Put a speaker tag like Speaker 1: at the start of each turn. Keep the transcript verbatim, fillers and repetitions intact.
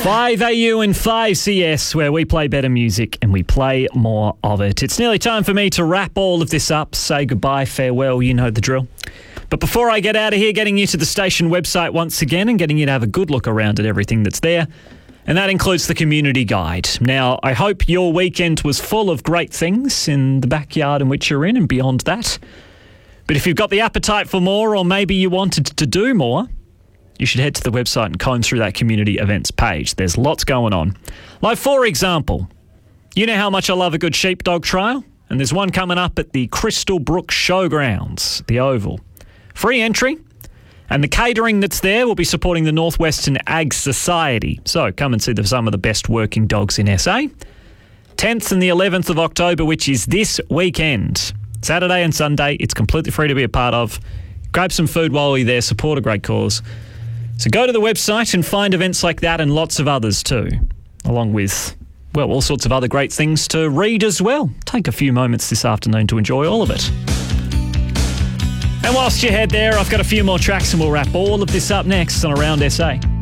Speaker 1: five A U and five C S, where we play better music and we play more of it. It's nearly time for me to wrap all of this up, say goodbye, farewell, you know the drill. But before I get out of here, getting you to the station website once again and getting you to have a good look around at everything that's there. And that includes the community guide. Now, I hope your weekend was full of great things in the backyard in which you're in and beyond that. But if you've got the appetite for more, or maybe you wanted to do more, you should head to the website and comb through that community events page. There's lots going on. Like, for example, you know how much I love a good sheepdog trial? And there's one coming up at the Crystal Brook Showgrounds, the Oval. Free entry, and the catering that's there will be supporting the Northwestern Ag Society. So come and see the, some of the best working dogs in S A. tenth and the eleventh of October, which is this weekend. Saturday and Sunday, it's completely free to be a part of. Grab some food while you're there, support a great cause. So go to the website and find events like that and lots of others too, along with, well, all sorts of other great things to read as well. Take a few moments this afternoon to enjoy all of it. And whilst you head there, I've got a few more tracks and we'll wrap all of this up next on Around S A.